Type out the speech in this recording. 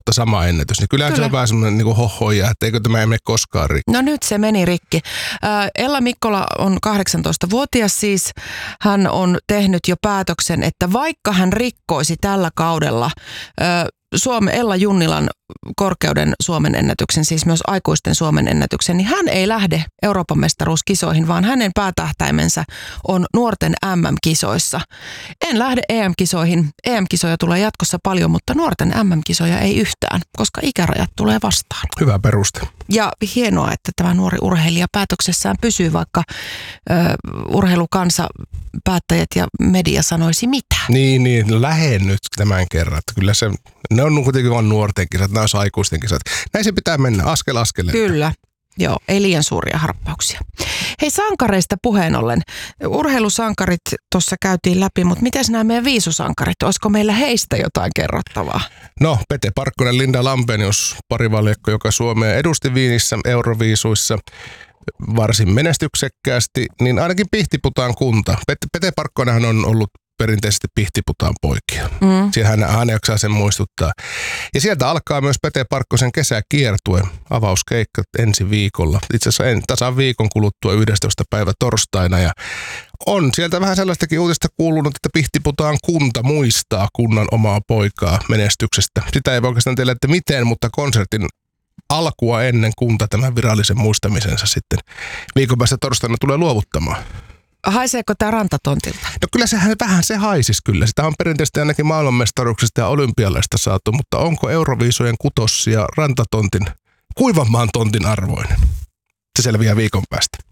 sama ennätys. Niin kyllähän se on vähän semmoinen niin hohoja, että eikö tämä mene koskaan rikki. No nyt se meni rikki. Ella Mikkola on 18-vuotias siis. Hän on tehnyt jo päätöksen, että vaikka hän rikkoisi tällä kaudella Ella Junnilan korkeuden Suomen ennätyksen, siis myös aikuisten Suomen ennätyksen, niin hän ei lähde Euroopan mestaruuskisoihin, vaan hänen päätähtäimensä on nuorten MM-kisoissa. En lähde EM-kisoihin. EM-kisoja tulee jatkossa paljon, mutta nuorten MM-kisoja ei yhtään, koska ikärajat tulee vastaan. Hyvä peruste. Ja hienoa, että tämä nuori urheilija päätöksessään pysyy, vaikka urheilukansa, päättäjät ja media sanoisi mitä. Niin, lähden nyt tämän kerran. Että kyllä ne on kuitenkin vain nuorten kisat, nämä on aikuisten kisat. Näin se pitää mennä, askel askeleelta. Kyllä. Joo, ei liian suuria harppauksia. Hei, sankareista puheen ollen. Urheilusankarit tuossa käytiin läpi, mutta miten nämä meidän viisusankarit? Olisiko meillä heistä jotain kerrottavaa? No, Pete Parkkonen, Linda Lampenius, parivaljakko, joka Suomea edusti Viinissä Euroviisuissa varsin menestyksekkäästi, niin ainakin Pihtiputaan kunta. Pete Parkkonenhan on ollut perinteisesti Pihtiputaan poikia. Siellä hän jaksaa sen muistuttaa. Ja sieltä alkaa myös Pete Parkkosen kesäkiertue, avauskeikka ensi viikolla. Itse asiassa tasan viikon kuluttua 11. päivä torstaina. Ja on sieltä vähän sellaistakin uutista kuulunut, että Pihtiputaan kunta muistaa kunnan omaa poikaa menestyksestä. Sitä ei voi oikeastaan teille, että miten, mutta konsertin alkua ennen kunta tämän virallisen muistamisensa sitten viikon päästä torstaina tulee luovuttamaan. Haiseeko tämä rantatontilta? No kyllä sehän vähän se haisisi kyllä. Sitä on perinteisesti ainakin maailmanmestaruuksista ja olympialaista saatu, mutta onko Euroviisujen kutossia rantatontin, kuivanmaan tontin arvoinen? Se selviää viikon päästä.